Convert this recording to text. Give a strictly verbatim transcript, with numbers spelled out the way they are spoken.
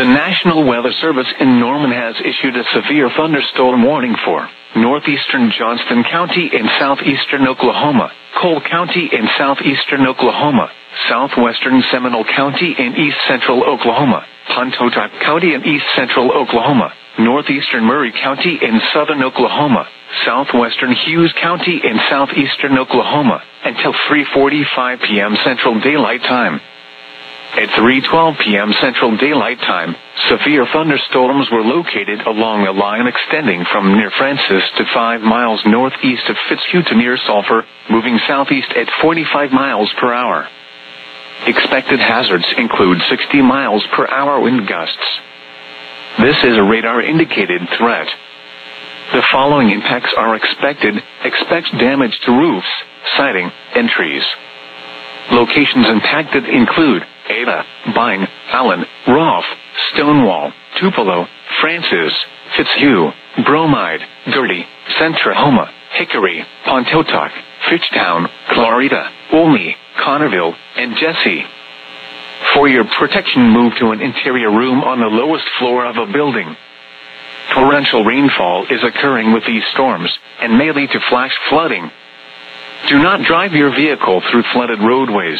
The National Weather Service in Norman has issued a severe thunderstorm warning for northeastern Johnston County in southeastern Oklahoma, Cole County in southeastern Oklahoma, southwestern Seminole County in east central Oklahoma, Pontotoc County in east central Oklahoma, northeastern Murray County in southern Oklahoma, southwestern Hughes County in southeastern Oklahoma, until three forty-five p.m. Central Daylight Time. At three twelve p.m. Central Daylight Time, severe thunderstorms were located along a line extending from near Francis to five miles northeast of Fitzhugh to near Sulphur, moving southeast at forty-five miles per hour. Expected hazards include sixty miles per hour wind gusts. This is a radar-indicated threat. The following impacts are expected. Expect damage to roofs, siding, and trees. Locations impacted include Ada, Bine, Allen, Roth, Stonewall, Tupelo, Francis, Fitzhugh, Bromide, Gertie, Centrahoma, Hickory, Pontotoc, Fitchtown, Clarita, Olney, Connerville, and Jesse. For your protection, move to an interior room on the lowest floor of a building. Torrential rainfall is occurring with these storms, and may lead to flash flooding. Do not drive your vehicle through flooded roadways.